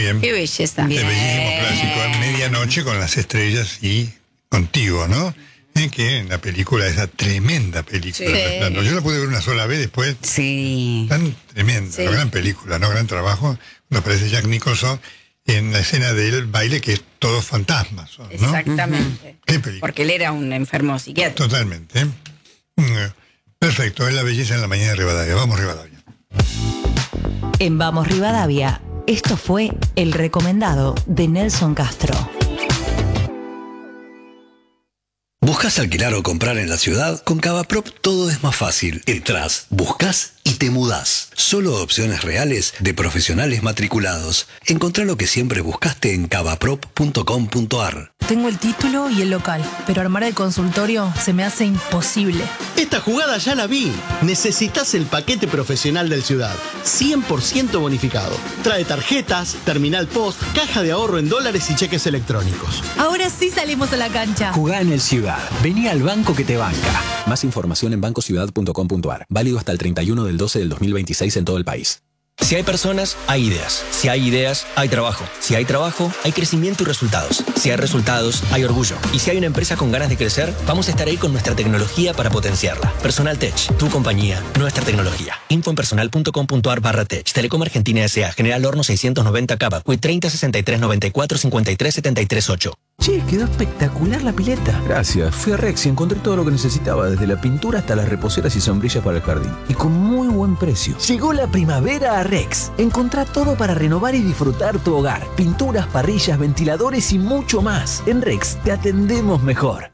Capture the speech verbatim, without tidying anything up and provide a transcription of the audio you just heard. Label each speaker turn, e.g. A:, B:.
A: bien.
B: Qué belleza.
A: Es
B: Bien.
A: bellísimo clásico. Medianoche con las estrellas y contigo, ¿no? Eh, que en la película, esa tremenda película.
B: Sí.
A: Yo la pude ver una sola vez después.
C: Sí.
A: Tan tremenda,
B: Sí.
A: ¿no? Gran película, ¿no? Gran trabajo. Nos aparece Jack Nicholson en la escena del baile, que es todos fantasmas, ¿no?
B: Exactamente.
A: Qué película.
B: Porque él era un enfermo psiquiátrico.
A: Totalmente. ¿eh? Mm, Perfecto, es la belleza en la mañana de Rivadavia. Vamos, Rivadavia.
D: En Vamos Rivadavia, esto fue el recomendado de Nelson Castro.
E: ¿Buscas alquilar o comprar en la ciudad? Con Cavaprop todo es más fácil. Entrás, buscas y te mudás. Solo opciones reales de profesionales matriculados. Encontrá lo que siempre buscaste en cavaprop punto com punto ar.
F: Tengo el título y el local, pero armar el consultorio se me hace imposible.
G: Esta jugada ya la vi. Necesitas el paquete profesional del Ciudad. cien por ciento bonificado. Trae tarjetas, terminal post, caja de ahorro en dólares y cheques electrónicos.
F: Ahora sí salimos a la cancha.
H: Jugá en el Ciudad. Vení al banco que te banca. Más información en banco ciudad punto com punto ar. Válido hasta el treinta y uno del doce del dos mil veintiséis en todo el país.
I: Si hay personas, hay ideas. Si hay ideas, hay trabajo. Si hay trabajo, hay crecimiento y resultados. Si hay resultados, hay orgullo. Y si hay una empresa con ganas de crecer, vamos a estar ahí con nuestra tecnología para potenciarla. Personal Tech, tu compañía, nuestra tecnología. info en personal punto com punto ar barra tech. Telecom Argentina S A. General Horno seiscientos noventa Cava. Q treinta sesenta y tres noventa y cuatro cincuenta y tres setenta y tres ocho.
H: Che, quedó espectacular la pileta. Gracias. Fui a Rex y encontré todo lo que necesitaba, desde la pintura hasta las reposeras y sombrillas para el jardín. Y con muy buen precio. Llegó la primavera a Rex. Encontrá todo para renovar y disfrutar tu hogar. Pinturas, parrillas, ventiladores y mucho más. En Rex te atendemos mejor.